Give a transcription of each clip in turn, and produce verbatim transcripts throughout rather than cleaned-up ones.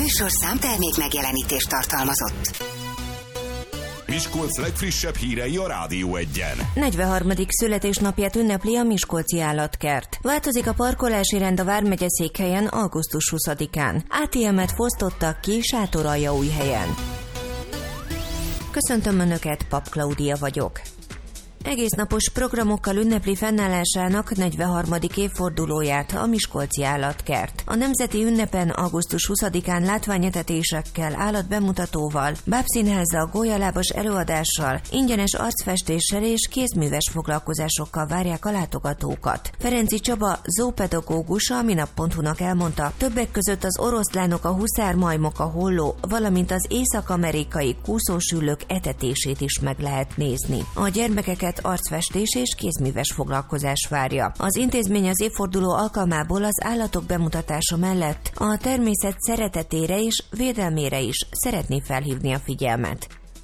műsorszám termék megjelenítést tartalmazott. Miskolc legfrissebb hírei a Rádió Egyen. negyvenharmadik születésnapját ünnepli a Miskolci Állatkert. Változik a parkolási rend a vármegye székhelyen augusztus huszadikán. á té emet fosztottak ki Sátoraljaújhelyen. Köszöntöm Önöket, Pap Klaudia vagyok. Egésznapos programokkal ünnepli fennállásának negyvenharmadik évfordulóját a Miskolci Állatkert. A nemzeti ünnepen augusztus huszadikán látványetetésekkel, állatbemutatóval, bábszínházzal, gólyalábas előadással, ingyenes arcfestéssel és kézműves foglalkozásokkal várják a látogatókat. Ferenci Csaba, zoopedagógus a minap pont hu-nak elmondta, többek között az oroszlánok, a huszármajmok, a holló, valamint az észak-amerikai kúszósüllők etetését is meg lehet nézni. A gyermekeket arcfestés és kézműves foglalkozás várja. Az intézmény az évforduló alkalmából az állatok bemutatása mellett a természet szeretetére és védelmére is szeretné felhívni a figyelmet.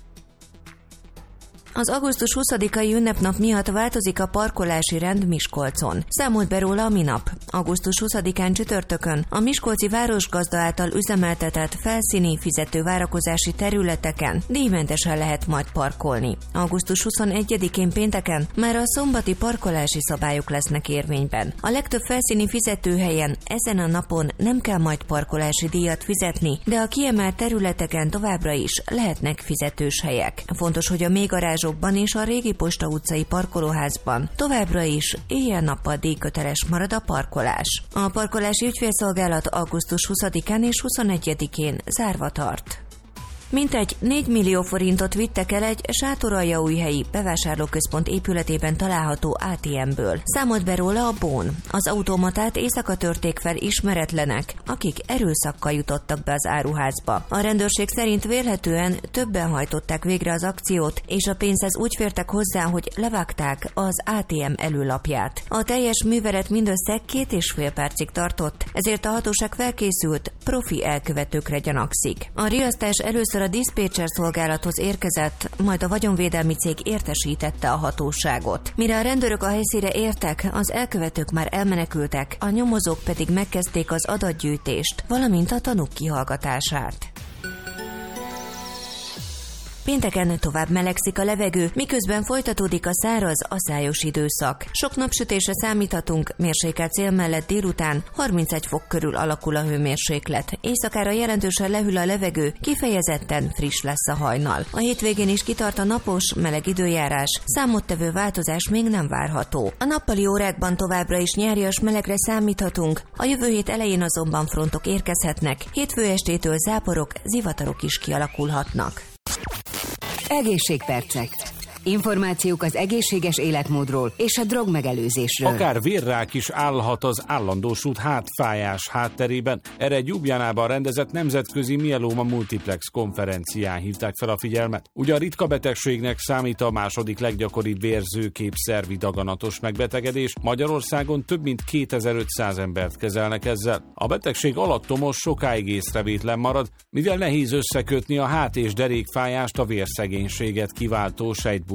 Az augusztus huszadikai ünnepnap miatt változik a parkolási rend Miskolcon. Számolt be róla a minap. augusztus huszadikán csütörtökön a miskolci városgazda által üzemeltetett felszíni fizető várakozási területeken díjmentesen lehet majd parkolni. augusztus huszonegyedikén pénteken már a szombati parkolási szabályok lesznek érvényben. A legtöbb felszíni fizetőhelyen ezen a napon nem kell majd parkolási díjat fizetni, de a kiemelt területeken továbbra is lehetnek fizetős helyek. Fontos, hogy a mélygarázs és a régi Posta utcai parkolóházban továbbra is éjjel-nappal díjköteles marad a parkolás. A parkolási ügyfélszolgálat augusztus huszadikán és huszonegyedikén zárva tart. Mintegy négy millió forintot vittek el egy sátoraljaújhelyi bevásárlóközpont épületében található á té emből. Számolt be róla a Bón. Az automatát éjszaka törték fel ismeretlenek, akik erőszakkal jutottak be az áruházba. A rendőrség szerint vélhetően többen hajtották végre az akciót, és a pénzhez úgy fértek hozzá, hogy levágták az á té em előlapját. A teljes művelet mindössze két és fél percig tartott, ezért a hatóság felkészült, profi elkövetőkre gyanakszik. A riasztás először a diszpécser szolgálathoz érkezett, majd a vagyonvédelmi cég értesítette a hatóságot. Mire a rendőrök a helyszínre értek, az elkövetők már elmenekültek, a nyomozók pedig megkezdték az adatgyűjtést, valamint a tanúk kihallgatását. Pénteken tovább melegszik a levegő, miközben folytatódik a száraz, aszályos időszak. Sok napsütésre számíthatunk, mérsékelt cél mellett délután harmincegy fok körül alakul a hőmérséklet. Éjszakára jelentősen lehűl a levegő, kifejezetten friss lesz a hajnal. A hétvégén is kitart a napos, meleg időjárás, számottevő változás még nem várható. A nappali órákban továbbra is nyárias melegre számíthatunk, a jövő hét elején azonban frontok érkezhetnek, hétfő estétől záporok, zivatarok is kialakulhatnak. Egészségpercek. Információk az egészséges életmódról és a drogmegelőzésről. Akár vérrák is állhat az állandósult hátfájás hátterében. Erre egy Ljubljanában rendezett nemzetközi mieloma multiplex konferencián hívták fel a figyelmet. Ugye a ritka betegségnek számít a második leggyakoribb vérzőképszervi daganatos megbetegedés. Magyarországon több mint kétezer-ötszáz embert kezelnek ezzel. A betegség alattomos, sokáig észrevétlen marad, mivel nehéz összekötni a hát- és derékfájást a vérszegénységet kiváltó sejtburjánzásokkal.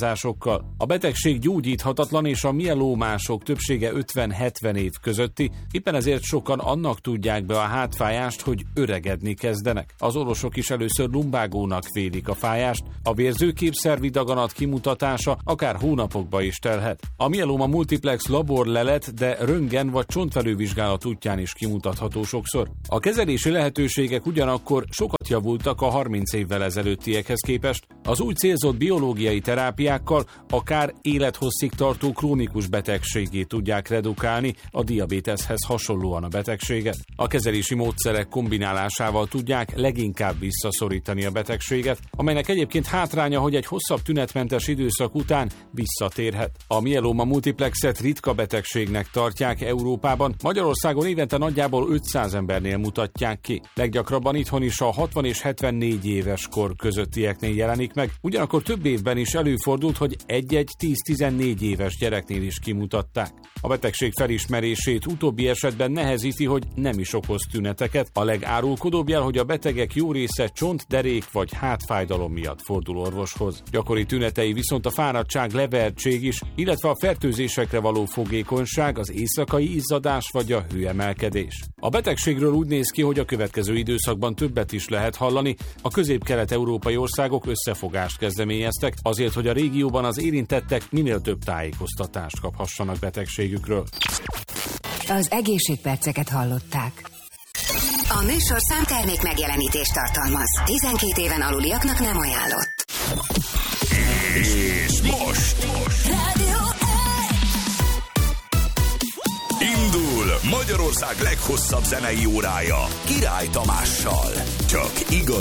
A betegség gyógyíthatatlan, és a mielómások többsége ötven-hetven év közötti, éppen ezért sokan annak tudják be a hátfájást, hogy öregedni kezdenek. Az orvosok is először lumbágónak vélik a fájást, a vérzőképszervi daganat kimutatása akár hónapokba is telhet. A mieloma multiplex laborlelet, de röntgen vagy csontvelővizsgálat útján is kimutatható sokszor. A kezelési lehetőségek ugyanakkor sokat javultak a harminc évvel ezelőttiekhez képest. Az új célzott biológiai terápiákkal akár élethosszig tartó krónikus betegségét tudják redukálni, a diabéteszhez hasonlóan a betegséget. A kezelési módszerek kombinálásával tudják leginkább visszaszorítani a betegséget, amelynek egyébként hátránya, hogy egy hosszabb tünetmentes időszak után visszatérhet. A mieloma multiplexet ritka betegségnek tartják Európában, Magyarországon évente nagyjából ötszáz embernél mutatják ki. Leggyakrabban itthon is a hatvan és hetvennégy éves kor közöttieknél jelenik meg, ugyanakkor több évben is előfordult, hogy egy-egy tíz-tizennégy éves gyereknél is kimutatták. A betegség felismerését utóbbi esetben nehezíti, hogy nem is okoz tüneteket. A legárulkodóbb jel, hogy a betegek jó része csont, derék vagy hátfájdalom miatt fordul orvoshoz. Gyakori tünetei viszont a fáradtság, levertség is, illetve a fertőzésekre való fogékonyság, az éjszakai izzadás vagy a hőemelkedés. A betegségről úgy néz ki, hogy a következő időszakban többet is lehet hallani. A közép-kelet-európai országok összefogást kezdeményeztek azért, hogy a régióban az érintettek minél több tájékoztatást kaphassanak betegségükről. Az egészségperceket hallották. A műsor számtermék megjelenítést tartalmaz. tizenkét éven aluliaknak nem ajánlott. És most, most. Indul Magyarország leghosszabb zenei órája Király Tamással. Csak igazi